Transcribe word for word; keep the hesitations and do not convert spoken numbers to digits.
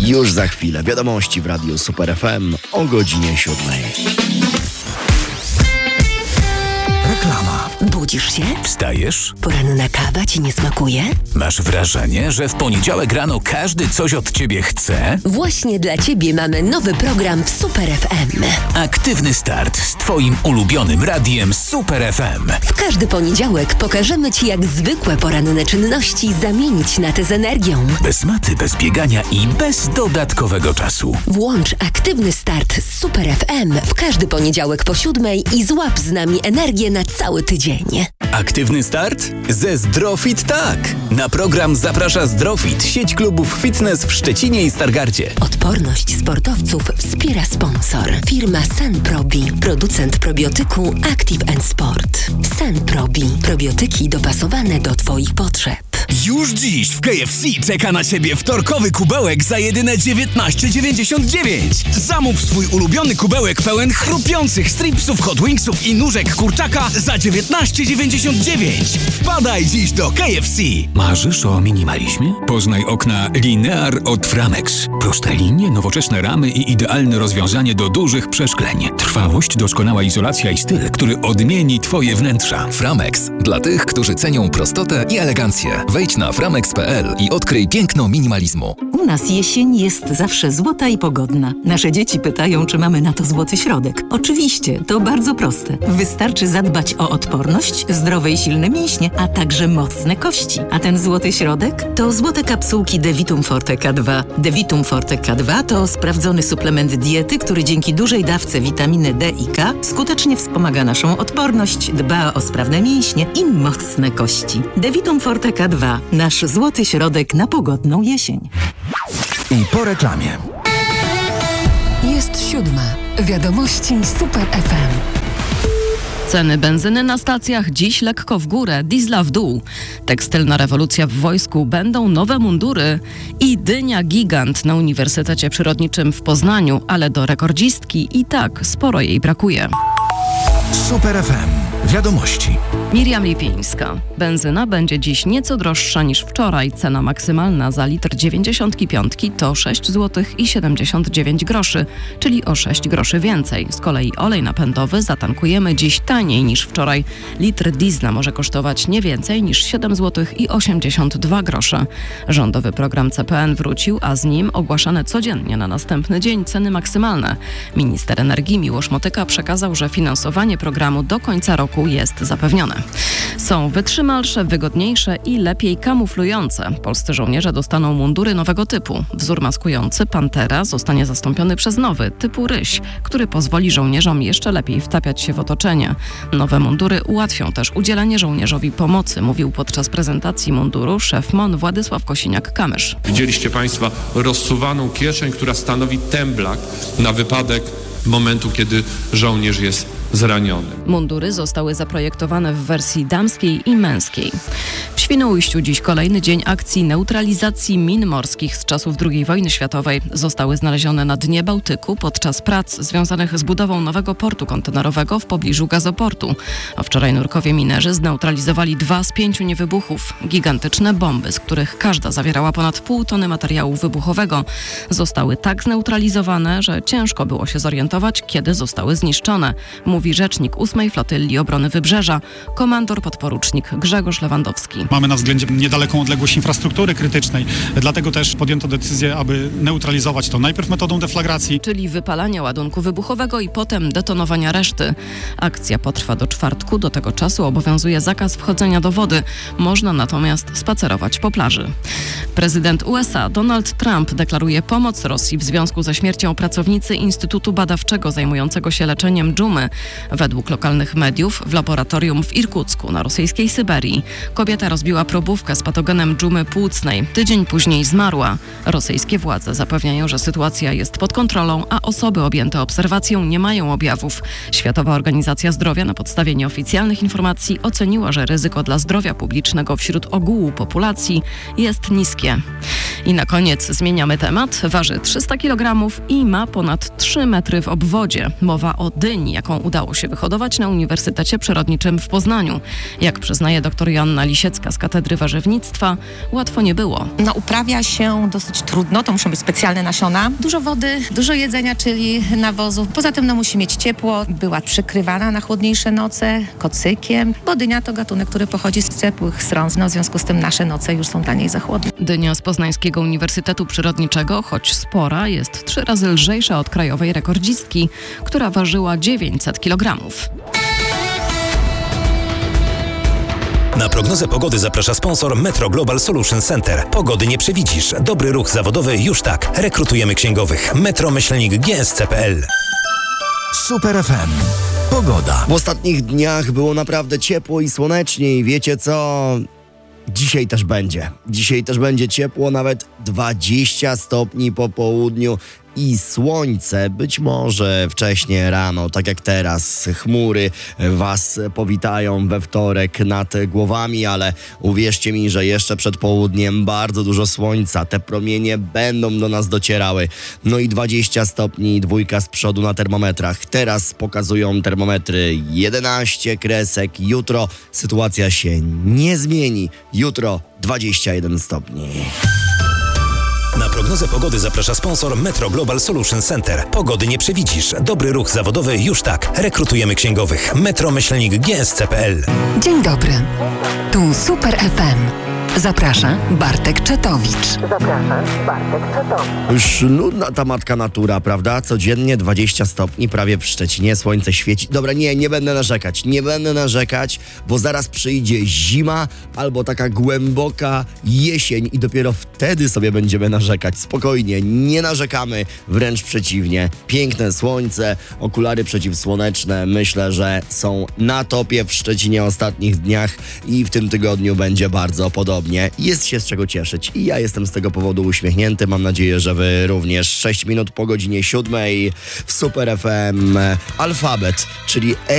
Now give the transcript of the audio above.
Już za chwilę wiadomości w Radiu Super F M o godzinie siódmej. Reklama. Budzisz się? Wstajesz? Poranna kawa ci nie smakuje? Masz wrażenie, że w poniedziałek rano każdy coś od ciebie chce? Właśnie dla ciebie mamy nowy program w Super F M. Aktywny start z twoim ulubionym radiem Super F M. W każdy poniedziałek pokażemy ci, jak zwykłe poranne czynności zamienić na te z energią. Bez maty, bez biegania i bez dodatkowego czasu. Włącz Aktywny start z Super F M w każdy poniedziałek po siódmej i złap z nami energię na cały tydzień. Aktywny start? Ze Zdrofit tak! Na program zaprasza Zdrofit, sieć klubów fitness w Szczecinie i Stargardzie. Odporność sportowców wspiera sponsor. Firma Senprobi, producent probiotyku Active and Sport. Senprobi, probiotyki dopasowane do twoich potrzeb. Już dziś w K F C czeka na Ciebie wtorkowy kubełek za jedyne dziewiętnaście dziewięćdziesiąt dziewięć. Zamów swój ulubiony kubełek pełen chrupiących stripsów, hot wingsów i nóżek kurczaka za dziewiętnaście dziewięćdziesiąt dziewięć. Wpadaj dziś do K F C. Marzysz o minimalizmie? Poznaj okna Linear od Framex. Proste linie, nowoczesne ramy i idealne rozwiązanie do dużych przeszkleń. Trwałość, doskonała izolacja i styl, który odmieni Twoje wnętrza. Framex. Dla tych, którzy cenią prostotę i elegancję. Wejdź na framex kropka p l i odkryj piękno minimalizmu. U nas jesień jest zawsze złota i pogodna. Nasze dzieci pytają, czy mamy na to złoty środek. Oczywiście, to bardzo proste. Wystarczy zadbać o odporność, zdrowe i silne mięśnie, a także mocne kości. A ten złoty środek to złote kapsułki Devitum Forte K dwa. Devitum Forte K dwa to sprawdzony suplement diety, który dzięki dużej dawce witaminy D i K skutecznie wspomaga naszą odporność, dba o sprawne mięśnie i mocne kości. Devitum Forte K dwa. Nasz złoty środek na pogodną jesień. I po reklamie. Jest siódma. Wiadomości Super F M. Ceny benzyny na stacjach dziś lekko w górę, diesla w dół. Tekstylna rewolucja w wojsku, będą nowe mundury i dynia gigant na Uniwersytecie Przyrodniczym w Poznaniu, ale do rekordzistki i tak sporo jej brakuje. Super F M. Wiadomości. Miriam Lipińska. Benzyna będzie dziś nieco droższa niż wczoraj. Cena maksymalna za litr dziewięćdziesiątki piątki to sześć złotych i siedemdziesiąt dziewięć groszy, czyli o sześć groszy więcej. Z kolei olej napędowy zatankujemy dziś taniej niż wczoraj. Litr diesla może kosztować nie więcej niż siedem złotych i osiemdziesiąt dwa grosze. Rządowy program C P N wrócił, a z nim ogłaszane codziennie na następny dzień ceny maksymalne. Minister energii Miłosz Motyka przekazał, że finansowanie programu do końca roku jest zapewnione. Są wytrzymalsze, wygodniejsze i lepiej kamuflujące. Polscy żołnierze dostaną mundury nowego typu. Wzór maskujący Pantera zostanie zastąpiony przez nowy, typu Ryś, który pozwoli żołnierzom jeszcze lepiej wtapiać się w otoczenie. Nowe mundury ułatwią też udzielanie żołnierzowi pomocy, mówił podczas prezentacji munduru szef M O N Władysław Kosiniak-Kamysz. Widzieliście Państwo rozsuwaną kieszeń, która stanowi temblak na wypadek momentu, kiedy żołnierz jest zraniony. Mundury zostały zaprojektowane w wersji damskiej i męskiej. W Świnoujściu dziś kolejny dzień akcji neutralizacji min morskich z czasów drugiej wojny światowej. Zostały znalezione na dnie Bałtyku podczas prac związanych z budową nowego portu kontenerowego w pobliżu gazoportu. A wczoraj nurkowie minerzy zneutralizowali dwa z pięciu niewybuchów. Gigantyczne bomby, z których każda zawierała ponad pół tony materiału wybuchowego, zostały tak zneutralizowane, że ciężko było się zorientować, kiedy zostały zniszczone, mówi rzecznik ósmej Flotylli Obrony Wybrzeża, komandor podporucznik Grzegorz Lewandowski. Mamy na względzie niedaleką odległość infrastruktury krytycznej, dlatego też podjęto decyzję, aby neutralizować to najpierw metodą deflagracji, czyli wypalania ładunku wybuchowego i potem detonowania reszty. Akcja potrwa do czwartku, do tego czasu obowiązuje zakaz wchodzenia do wody. Można natomiast spacerować po plaży. Prezydent U S A Donald Trump deklaruje pomoc Rosji w związku ze śmiercią pracownicy Instytutu Badawczego zajmującego się leczeniem dżumy. Według lokalnych mediów w laboratorium w Irkucku na rosyjskiej Syberii kobieta rozbiła probówkę z patogenem dżumy płucnej. Tydzień później zmarła. Rosyjskie władze zapewniają, że sytuacja jest pod kontrolą, a osoby objęte obserwacją nie mają objawów. Światowa Organizacja Zdrowia na podstawie nieoficjalnych informacji oceniła, że ryzyko dla zdrowia publicznego wśród ogółu populacji jest niskie. I na koniec zmieniamy temat. Waży trzysta kilogramów i ma ponad trzy metry w obwodzie. Mowa o dyni, jaką udało udało się wyhodować na Uniwersytecie Przyrodniczym w Poznaniu. Jak przyznaje dr Joanna Lisiecka z Katedry Warzywnictwa, łatwo nie było. No, uprawia się dosyć trudno, to muszą być specjalne nasiona. Dużo wody, dużo jedzenia, czyli nawozów. Poza tym no, musi mieć ciepło. Była przykrywana na chłodniejsze noce kocykiem, bo dynia to gatunek, który pochodzi z ciepłych stron. No, w związku z tym nasze noce już są dla niej za chłodne. Dynia z Poznańskiego Uniwersytetu Przyrodniczego, choć spora, jest trzy razy lżejsza od krajowej rekordzistki, która ważyła dziewięćset kilogramów. Na prognozę pogody zaprasza sponsor Metro Global Solution Center. Pogody nie przewidzisz. Dobry ruch zawodowy już tak. Rekrutujemy księgowych. Metro myślnik g s c kropka p l. Super F M. Pogoda. W ostatnich dniach było naprawdę ciepło i słonecznie i wiecie co? Dzisiaj też będzie. Dzisiaj też będzie ciepło, nawet dwadzieścia stopni po południu i słońce, być może wcześniej rano, tak jak teraz. Chmury was powitają we wtorek nad głowami, ale uwierzcie mi, że jeszcze przed południem bardzo dużo słońca. Te promienie będą do nas docierały. No i dwadzieścia stopni, dwójka z przodu na termometrach. Teraz pokazują termometry jedenaście kresek. Jutro sytuacja się nie zmieni. Jutro dwadzieścia jeden stopni. Na prognozę pogody zaprasza sponsor Metro Global Solution Center. Pogody nie przewidzisz. Dobry ruch zawodowy już tak. Rekrutujemy księgowych. Metro myślnik g s c kropka p l. Dzień dobry. Tu Super F M. Zaprasza Bartek Czetowicz. Zapraszam, Bartek Czetowicz. Już nudna ta matka natura, prawda? Codziennie dwadzieścia stopni, prawie w Szczecinie, słońce świeci. Dobra, nie, nie będę narzekać, nie będę narzekać, bo zaraz przyjdzie zima albo taka głęboka jesień i dopiero wtedy sobie będziemy narzekać. Spokojnie, nie narzekamy, wręcz przeciwnie. Piękne słońce, okulary przeciwsłoneczne, myślę, że są na topie w Szczecinie ostatnich dniach i w tym tygodniu będzie bardzo podobnie. Jest się z czego cieszyć i ja jestem z tego powodu uśmiechnięty. Mam nadzieję, że wy również. sześć minut po godzinie siódmej w Super F M Alfabet, czyli